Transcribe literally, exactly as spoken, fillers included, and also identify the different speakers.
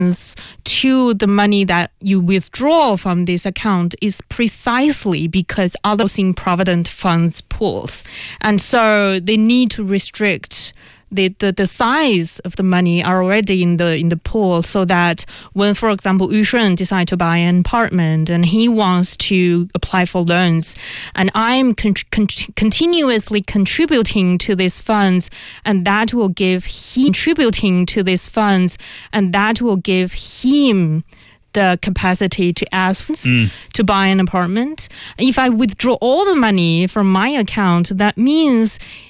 Speaker 1: to the money that you withdraw from this account is precisely because other housing provident funds pools. And so they need to restrict The, the, the size of the money are already in the in the pool, so that when, for example, Yu Shun decides to buy an apartment and he wants to apply for loans, and I'm con- con- continuously contributing to these funds, and that will give him contributing to these funds, and that will give him the capacity to ask mm. to buy an apartment. If I withdraw all the money from my account, that means